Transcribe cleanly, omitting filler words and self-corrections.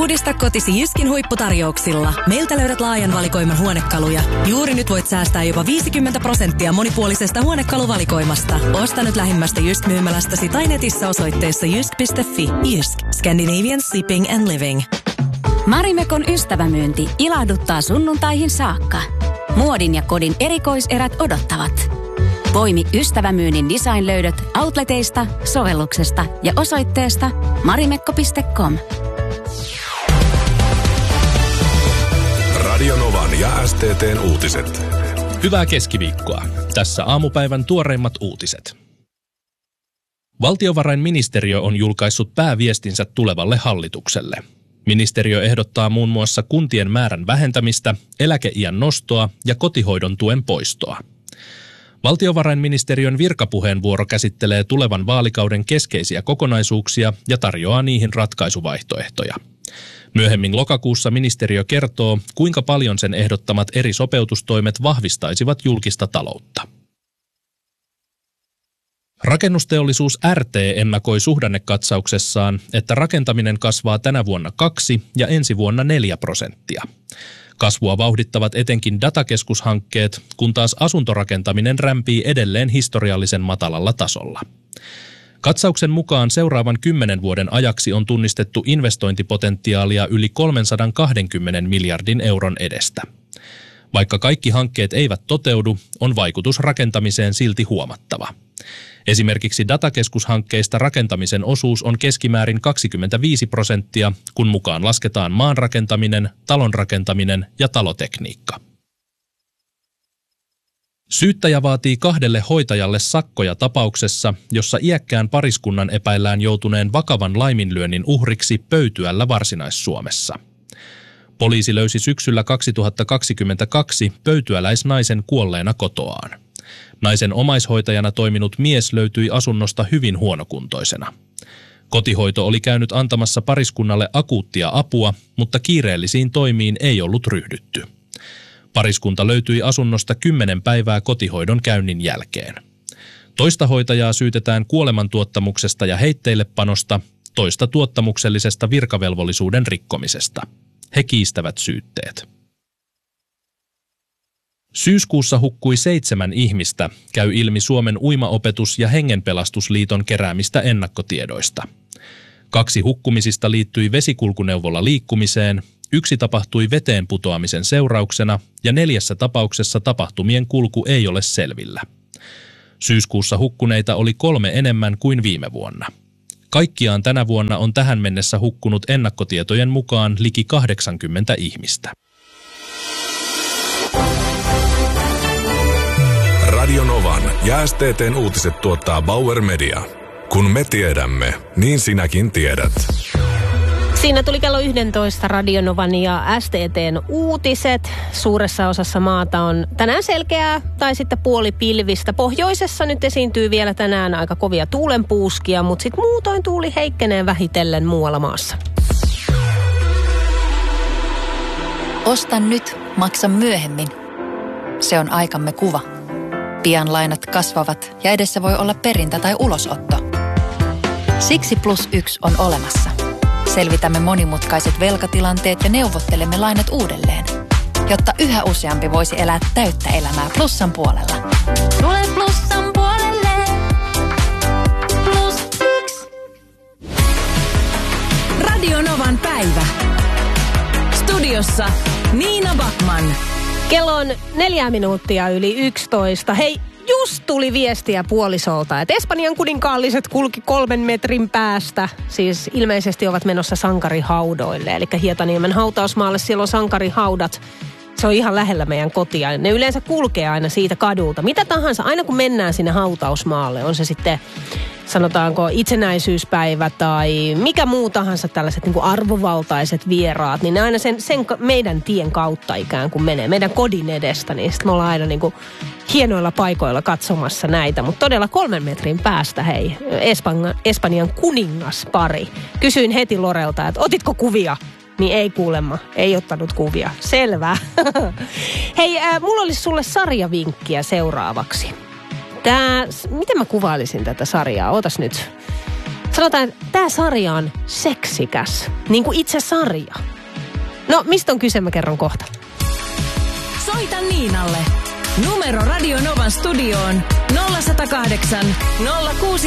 Uudista kotisi Jyskin huipputarjouksilla. Meiltä löydät laajan valikoiman huonekaluja. Juuri nyt voit säästää jopa 50% monipuolisesta huonekaluvalikoimasta. Osta nyt lähimmästä Jysk-myymälästäsi tai netissä osoitteessa jysk.fi. Jysk. Scandinavian Shipping and Living. Marimekon ystävämyynti ilahduttaa sunnuntaihin saakka. Muodin ja kodin erikoiserät odottavat. Poimi ystävämyynnin designlöydöt outleteista, sovelluksesta ja osoitteesta marimekko.com. Radio Novan ja STT:n uutiset. Hyvää keskiviikkoa. Tässä aamupäivän tuoreimmat uutiset. Valtiovarainministeriö on julkaissut pääviestinsä tulevalle hallitukselle. Ministeriö ehdottaa muun muassa kuntien määrän vähentämistä, eläkeiän nostoa ja kotihoidon tuen poistoa. Valtiovarainministeriön virkapuheenvuoro käsittelee tulevan vaalikauden keskeisiä kokonaisuuksia ja tarjoaa niihin ratkaisuvaihtoehtoja. Myöhemmin lokakuussa ministeriö kertoo, kuinka paljon sen ehdottamat eri sopeutustoimet vahvistaisivat julkista taloutta. Rakennusteollisuus RT ennakoi suhdannekatsauksessaan, että rakentaminen kasvaa tänä vuonna 2% ja ensi vuonna 4%. Kasvua vauhdittavat etenkin datakeskushankkeet, kun taas asuntorakentaminen rämpii edelleen historiallisen matalalla tasolla. Katsauksen mukaan seuraavan 10 vuoden ajaksi on tunnistettu investointipotentiaalia yli 320 miljardin euron edestä. Vaikka kaikki hankkeet eivät toteudu, on vaikutus rakentamiseen silti huomattava. Esimerkiksi datakeskushankkeista rakentamisen osuus on keskimäärin 25%, kun mukaan lasketaan maanrakentaminen, talonrakentaminen ja talotekniikka. Syyttäjä vaatii 2 hoitajalle sakkoja tapauksessa, jossa iäkkään pariskunnan epäillään joutuneen vakavan laiminlyönnin uhriksi Pöytyällä Varsinais-Suomessa. Poliisi löysi syksyllä 2022 pöytyäläisnaisen kuolleena kotoaan. Naisen omaishoitajana toiminut mies löytyi asunnosta hyvin huonokuntoisena. Kotihoito oli käynyt antamassa pariskunnalle akuuttia apua, mutta kiireellisiin toimiin ei ollut ryhdytty. Pariskunta löytyi asunnosta 10 päivää kotihoidon käynnin jälkeen. Toista hoitajaa syytetään kuolemantuottamuksesta ja heitteillepanosta, toista tuottamuksellisesta virkavelvollisuuden rikkomisesta. He kiistävät syytteet. Syyskuussa hukkui 7 ihmistä, käy ilmi Suomen Uimaopetus- ja Hengenpelastusliiton keräämistä ennakkotiedoista. 2 hukkumisista liittyi vesikulkuneuvolla liikkumiseen, 1 tapahtui veteen putoamisen seurauksena ja 4 tapauksessa tapahtumien kulku ei ole selvillä. Syyskuussa hukkuneita oli 3 enemmän kuin viime vuonna. Kaikkiaan tänä vuonna on tähän mennessä hukkunut ennakkotietojen mukaan liki 80 ihmistä. Radio Novan ja STT:n uutiset tuottaa Bauer Media. Kun me tiedämme, niin sinäkin tiedät. Siinä tuli kello 11 Radio Novan ja STT:n uutiset. Suuressa osassa maata on tänään selkeää tai sitten puolipilvistä. Pohjoisessa nyt esiintyy vielä tänään aika kovia tuulenpuuskia, mutta sitten muutoin tuuli heikkenee vähitellen muualla maassa. Osta nyt, maksa myöhemmin. Se on aikamme kuva. Pian lainat kasvavat ja edessä voi olla perintä tai ulosotto. Siksi +1 on olemassa. Selvitämme monimutkaiset velkatilanteet ja neuvottelemme lainat uudelleen, jotta yhä useampi voisi elää täyttä elämää Plussan puolella. Tule Plussan puolelle. +1. Radio Novan päivä. Studiossa Niina Backman. Kello on 4 minuuttia yli 11. Hei, just tuli viestiä puolisolta, että Espanjan kuninkaalliset kulki 3 metrin päästä. Siis ilmeisesti ovat menossa sankarihaudoille, eli Hietaniemen hautausmaalle. Siellä on sankarihaudat. Se on ihan lähellä meidän kotia. Ne yleensä kulkee aina siitä kadulta. Mitä tahansa, aina kun mennään sinne hautausmaalle, on se sitten sanotaanko itsenäisyyspäivä tai mikä muu tahansa tällaiset niin kuin arvovaltaiset vieraat, niin ne aina sen meidän tien kautta ikään kuin menee, meidän kodin edestä, niin sitten me ollaan aina niin kuin hienoilla paikoilla katsomassa näitä, mutta todella 3 metrin päästä, hei, Espanjan kuningaspari. Kysyin heti Lorelta, että otitko kuvia? Niin ei kuulemma, ei ottanut kuvia. Selvä. Hei, mulla olisi sulle sarjavinkkiä seuraavaksi. Miten mä kuvailisin tätä sarjaa? Ootas nyt. Sanotaan, että tämä sarja on seksikäs. Niin kuin itse sarja. No, mistä on kyse, mä kerron kohta. Soita Niinalle. Numero Radio Novan studioon 0108 060